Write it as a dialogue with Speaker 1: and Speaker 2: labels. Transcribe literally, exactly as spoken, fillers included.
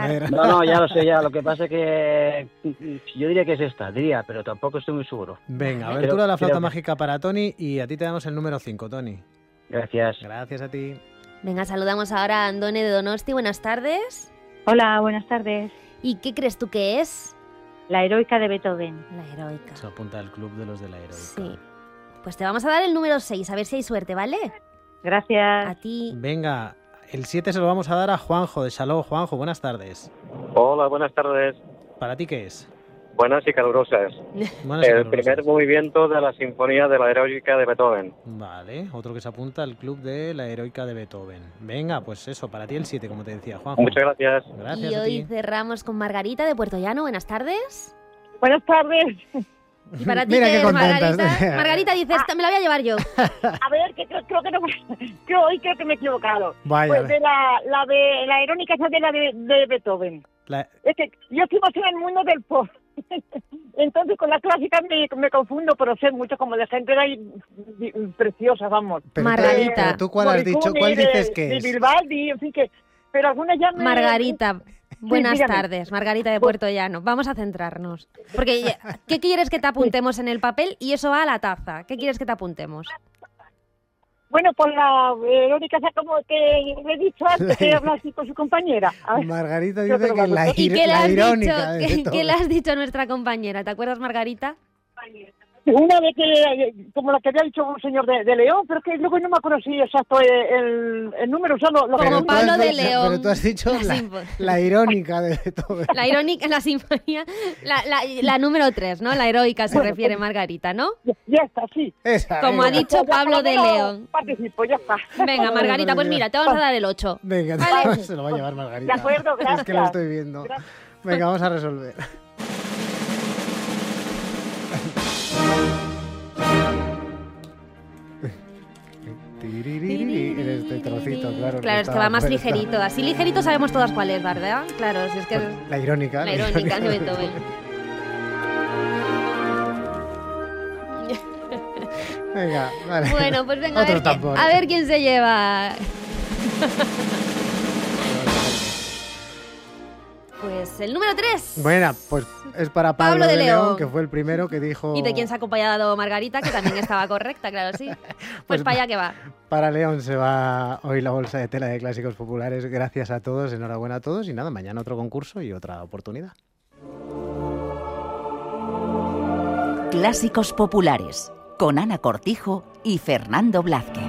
Speaker 1: ver.
Speaker 2: No, no, ya lo sé, ya. Lo que pasa es que yo diría que es esta, diría, pero tampoco estoy muy seguro.
Speaker 1: Venga,
Speaker 2: Creo-
Speaker 1: abertura de la flauta
Speaker 2: creo que-
Speaker 1: mágica para Tony y a ti te damos el número cinco, Tony.
Speaker 2: Gracias.
Speaker 1: Gracias a ti.
Speaker 3: Venga, saludamos ahora a Andone de Donosti. Buenas tardes.
Speaker 4: Hola, buenas tardes.
Speaker 3: ¿Y qué crees tú que es?
Speaker 4: La heroica de Beethoven.
Speaker 3: La heroica.
Speaker 1: Se apunta al club de los de la heroica.
Speaker 3: Sí. Pues te vamos a dar el número seis, a ver si hay suerte, ¿vale?
Speaker 4: Gracias.
Speaker 3: A ti.
Speaker 1: Venga, el siete se lo vamos a dar a Juanjo de Saló. Juanjo, buenas tardes.
Speaker 5: Hola, buenas tardes.
Speaker 1: ¿Para ti qué es?
Speaker 5: Buenas y calurosas.
Speaker 1: Buenas y
Speaker 5: El
Speaker 1: calurosas.
Speaker 5: primer movimiento de la Sinfonía de la Heroica de Beethoven.
Speaker 1: Vale, otro que se apunta al club de la heroica de Beethoven. Venga, pues eso, para ti el siete, como te decía, Juanjo.
Speaker 5: Muchas gracias.
Speaker 1: Gracias
Speaker 3: y
Speaker 1: a
Speaker 3: hoy
Speaker 1: ti.
Speaker 3: cerramos con Margarita de Puerto Llano. Buenas tardes.
Speaker 4: Buenas tardes.
Speaker 3: ¿Y para ti
Speaker 1: Mira
Speaker 3: qué
Speaker 1: qué
Speaker 3: es,
Speaker 1: contentas.
Speaker 3: Margarita? Margarita dice, esta me la voy a llevar yo.
Speaker 4: A ver, que creo, creo que no, que hoy creo que me he equivocado.
Speaker 1: Vaya.
Speaker 4: Pues de la, la de la irónica esa de la de, de Beethoven.
Speaker 1: La-
Speaker 4: Es que yo estoy más en el mundo del pop. Entonces con las clásicas me, me confundo, pero sé mucho como de gente de ahí preciosa, vamos.
Speaker 1: pero
Speaker 3: Margarita.
Speaker 1: tú- pero ¿Tú cuál has dicho?
Speaker 4: Morricone,
Speaker 1: ¿Cuál dices
Speaker 4: de-
Speaker 1: que
Speaker 4: de
Speaker 1: es?
Speaker 4: Vivaldi, en fin, que... Pero algunas ya me...
Speaker 3: Margarita. Buenas
Speaker 4: dígame.
Speaker 3: tardes, Margarita de Puerto Llano. Vamos a centrarnos. Porque, ya- ¿qué quieres que te apuntemos en el papel? Y eso va a la taza. ¿Qué quieres que te apuntemos?
Speaker 4: Bueno, pues la irónica esa como que he dicho antes, que habla así con su compañera. A ver.
Speaker 1: Margarita
Speaker 4: Yo
Speaker 1: dice
Speaker 4: creo
Speaker 1: que la,
Speaker 3: ¿Y
Speaker 1: ir-
Speaker 3: qué le
Speaker 1: la
Speaker 3: has
Speaker 1: irónica de
Speaker 3: dicho, ¿qué,
Speaker 1: todo.
Speaker 3: qué le has dicho a nuestra compañera? ¿Te acuerdas, Margarita?
Speaker 4: Una vez que, como la que había dicho un señor de, de León, pero es que luego no me acuerdo si exacto el, el número, o sea, lo, lo
Speaker 3: Como
Speaker 1: Pero tú
Speaker 3: Pablo
Speaker 1: has
Speaker 3: de
Speaker 1: dicho-
Speaker 3: León.
Speaker 1: Pero tú has dicho
Speaker 3: La
Speaker 1: la,
Speaker 3: sinfo-
Speaker 1: la irónica de todo.
Speaker 3: La irónica, la sinfonía, la, la, la número tres, ¿no? La heroica se refiere Margarita, ¿no?
Speaker 4: Ya, ya está, sí.
Speaker 1: Esa,
Speaker 3: Como ha
Speaker 1: venga.
Speaker 3: dicho
Speaker 4: Ya,
Speaker 3: Pablo
Speaker 4: por lo
Speaker 3: de
Speaker 4: menos
Speaker 3: León.
Speaker 4: Participo, ya está.
Speaker 3: Venga, Margarita, pues mira, te vamos a dar el ocho.
Speaker 1: Venga,
Speaker 3: Vale.
Speaker 1: se lo va a llevar Margarita.
Speaker 4: De acuerdo,
Speaker 1: Es que lo
Speaker 4: gracias.
Speaker 1: estoy viendo.
Speaker 4: Gracias.
Speaker 1: Venga, vamos a resolver. Tiririri, en este trocito, claro.
Speaker 3: Claro, es que va más ligerito. Así ligerito sabemos todas cuál es, ¿verdad? Claro, si es que es
Speaker 1: La irónica.
Speaker 3: la irónica de Beethoven.
Speaker 1: Venga, vale.
Speaker 3: Bueno, pues venga, a
Speaker 1: Otro
Speaker 3: ver, qui-
Speaker 1: tambor.
Speaker 3: a ver quién se lleva. Pues el número tres.
Speaker 1: Bueno, pues es para Pablo,
Speaker 3: Pablo de
Speaker 1: de León,
Speaker 3: León.
Speaker 1: que fue el primero que dijo...
Speaker 3: Y de quién se ha acompañado Margarita, que también estaba correcta, claro, sí. Pues,
Speaker 1: Pues
Speaker 3: para allá que va.
Speaker 1: Para León se va hoy la bolsa de tela de clásicos populares. Gracias a todos, enhorabuena a todos. Y nada, mañana otro concurso y otra oportunidad.
Speaker 6: Clásicos populares con Ana Cortijo y Fernando Blázquez.